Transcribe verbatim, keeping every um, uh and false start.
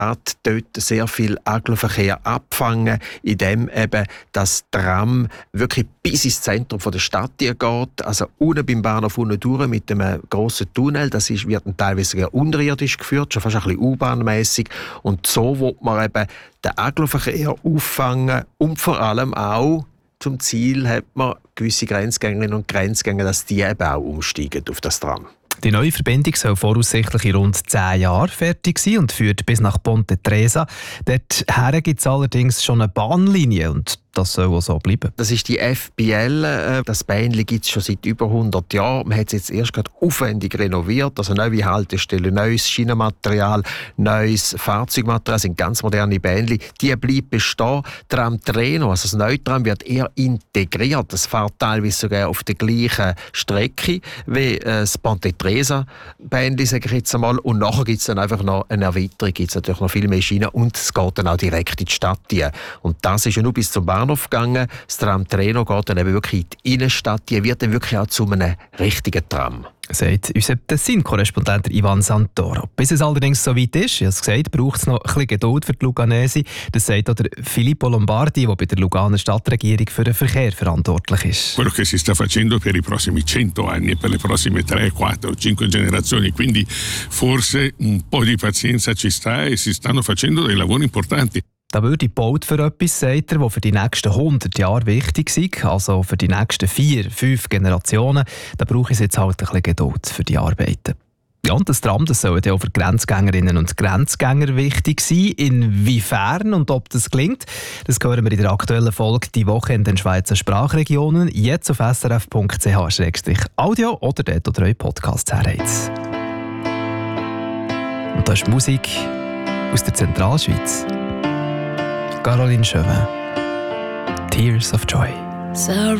Stadt dort sehr viel Aggloverkehr abfangen, indem eben das Tram wirklich bis ins Zentrum der Stadt geht. Also unten beim Bahnhof unten durch mit einem grossen Tunnel. Das ist, wird teilweise sogar unterirdisch geführt, schon fast ein bisschen U-Bahn-mässig. Und so will man eben den Aggloverkehr auffangen und vor allem auch zum Ziel hat man gewisse Grenzgängerinnen und Grenzgänger, dass die eben auch umsteigen auf das Tram. Die neue Verbindung soll voraussichtlich in rund zehn Jahren fertig sein und führt bis nach Ponte Tresa. Dorthin gibt es allerdings schon eine Bahnlinie und das soll auch so bleiben. Das ist die F B L. Das Bähnchen gibt es schon seit über hundert Jahren. Man hat es jetzt erst gerade aufwendig renoviert. Also neue Haltestellen, neues Schienenmaterial, neues Fahrzeugmaterial, das sind ganz moderne Bähnchen. Die bleiben bestehen. Tram Treno, also das neue Tram, wird eher integriert. Das fährt teilweise sogar auf der gleichen Strecke wie das Ponte Tresa Bähnchen, sage ich jetzt einmal. Und nachher gibt es dann einfach noch eine Erweiterung, gibt es natürlich noch viel mehr Schienen und es geht dann auch direkt in die Stadt rein. Und das ist ja nur bis zum Bahnhof gegangen. Das Tram Treno geht dann eben wirklich in die Innenstadt. Die wird dann wirklich auch zu einem richtigen Tram. Sagt unser Tessin-Korrespondent Ivan Santoro. Bis es allerdings so weit ist, ich habe es gesagt, braucht es noch ein bisschen Geduld für die Luganesi. Das sagt auch der Filippo Lombardi, der bei der Luganer Stadtregierung für den Verkehr verantwortlich ist. Quello che si sta facendo per i prossimi cento anni e per le prossime tre, quattro, cinque generazioni, quindi forse un po' di pazienza ci sta e si stanno facendo dei lavori importanti. Da würde gebaut für etwas, sagt er, das für die nächsten hundert Jahre wichtig ist, also für die nächsten vier, fünf Generationen. Da brauche ich jetzt halt ein bisschen Geduld für die Arbeiten. Ja, und das Tram, das soll ja auch für Grenzgängerinnen und Grenzgänger wichtig sein. Inwiefern und ob das gelingt, das hören wir in der aktuellen Folge «Die Woche in den Schweizer Sprachregionen», jetzt auf s r f punkt c h slash audio oder dort, wo ihr eure Podcasts herhabt. Und das ist Musik aus der Zentralschweiz. Caroline Chauvin, Tears of Joy. Sorry